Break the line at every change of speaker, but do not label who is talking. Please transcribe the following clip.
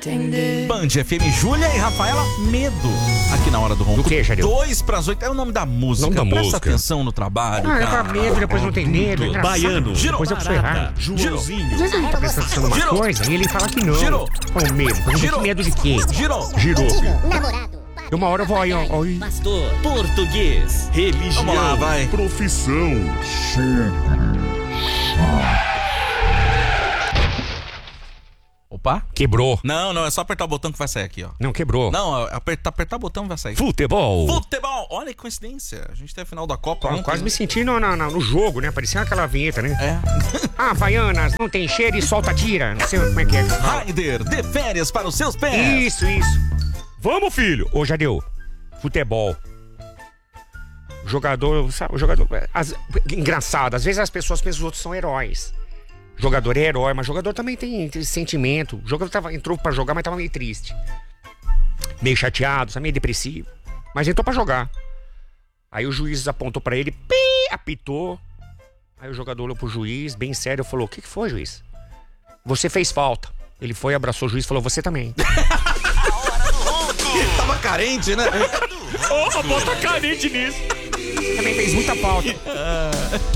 entender.
Band FM, Júlia e Rafaela, Medo. Aqui na hora do ronco.
Do que, Jadeu?
7:02. É o nome da música.
Nome da
Presta
música.
atenção no trabalho.
Ah, eu
cara.
com medo, depois não tem medo. É engraçado.
Baiano,
Depois eu sou errado.
Joãozinho.
Você tá prestando atenção numa
Girou.
coisa e ele fala que não.
Girou.
Com medo. Pergunta
Girou.
que medo de quê?
Girou.
Girou, filho.
Namorado.
E uma hora eu vou aí, ó.
Pastor, português, religião,
Vamos lá, vai.
profissão.
Opa.
Quebrou.
Não, é só apertar o botão que vai sair aqui, ó.
Não, quebrou.
Não, apertar o botão vai sair.
Futebol.
Futebol. Olha que coincidência. A gente tem a final da Copa.
Eu quase me senti no jogo, né? Parecia aquela vinheta, né?
É.
Ah, Havaianas, não tem cheiro e solta tira. Não sei como é que é.
Raider, dê férias para os seus pés.
Isso. Vamos, filho. Ô, Jadeu. Futebol. Jogador, sabe? O jogador. Engraçado, às vezes as pessoas pensam que os outros são heróis. Jogador é herói, mas jogador também tem sentimento. O jogador entrou pra jogar, mas tava meio triste. Meio chateado, meio depressivo. Mas entrou pra jogar. Aí o juiz apontou pra ele, apitou. Aí o jogador olhou pro juiz, bem sério, falou: o que foi, juiz? Você fez falta. Ele foi, abraçou o juiz e falou: você também.
Tava carente, né?
Bota carente nisso. Também fez muita falta.